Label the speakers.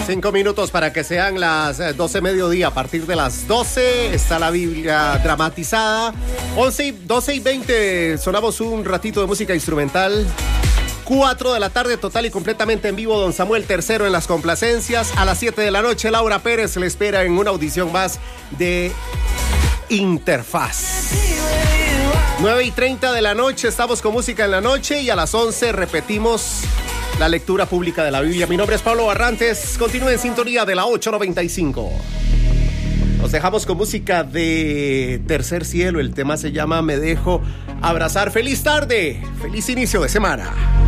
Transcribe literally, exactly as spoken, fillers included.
Speaker 1: Cinco minutos para que sean las doce mediodía. A partir de las doce está la Biblia dramatizada. once y, doce y veinte sonamos un ratito de música instrumental. cuatro de la tarde, total y completamente en vivo, don Samuel Tercero en las complacencias. A las siete de la noche, Laura Pérez le espera en una audición más de Interfaz. nueve y treinta de la noche, estamos con música en la noche. Y a las once repetimos la lectura pública de la Biblia. Mi nombre es Pablo Barrantes. Continúe en sintonía de la ocho noventa y cinco. Nos dejamos con música de Tercer Cielo. El tema se llama Me Dejo Abrazar. Feliz tarde, feliz inicio de semana.